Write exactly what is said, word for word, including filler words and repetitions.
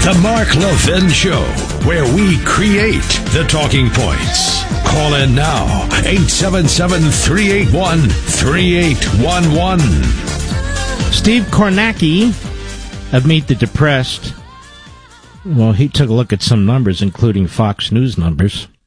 The Mark Levin Show, where we create the talking points. Call in now, eight seven seven, three eight one, three eight one one. Steve Kornacki of Meet the Depressed, well, he took a look at some numbers, including Fox News numbers.